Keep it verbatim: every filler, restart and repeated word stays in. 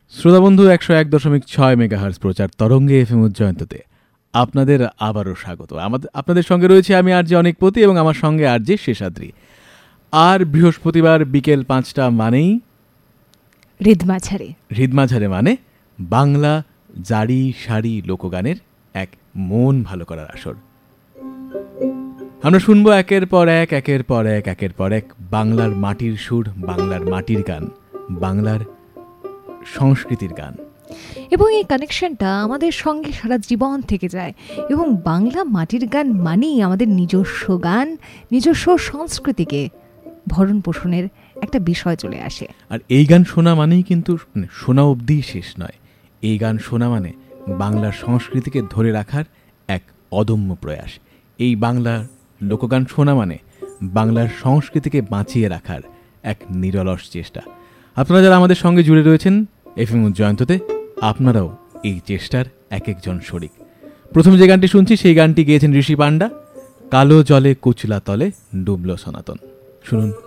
শ্রোতাবন্ধু একশো এক দশমিক ছয় মেগাহার্জ প্রচার তরঙ্গে এফএম উজ্জয়ন্ততে আপনাদের আবারও স্বাগত। আমাদের আপনাদের সঙ্গে রয়েছে আমি আরজে অনেকপতি এবং আমার সঙ্গে আরজে শেষাদ্রি। আর বৃহস্পতিবার বিকেল পাঁচটা মানেই হৃদমাঝারে। হৃদমাঝারে মানে বাংলা জারি সারি লোকগানের এক মন ভালো করার আসর। আমরা শুনবো একের পর এক একের পর এক একের পর এক বাংলার মাটির সুর, বাংলার মাটির গান, বাংলার সংস্কৃতির গান, এবং এই কানেকশনটা আমাদের সঙ্গে সারা জীবন থেকে যায়। এবং বাংলা মাটির গান মানেই আমাদের নিজস্ব গান, নিজস্ব সংস্কৃতিকে ভরণ পোষণের একটা বিষয় চলে আসে। আর এই গান শোনা মানেই কিন্তু শোনা অবধি শেষ নয়। এই গান শোনা মানে বাংলার সংস্কৃতিকে ধরে রাখার এক অদম্য প্রয়াস। এই বাংলার লোকগান শোনা মানে বাংলার সংস্কৃতিকে বাঁচিয়ে রাখার এক নিরলস চেষ্টা। আপনারা যারা আমাদের সঙ্গে জুড়ে রয়েছেন এফএম উজ্জয়ন্ততে, আপনারাও এই চেষ্টার এক একজন শরিক। প্রথম যে গানটি শুনছি সেই গানটি গেয়েছেন ঋষি পান্ডা, কালো জলে কুচলা তলে ডুবল সনাতন। শুনুন।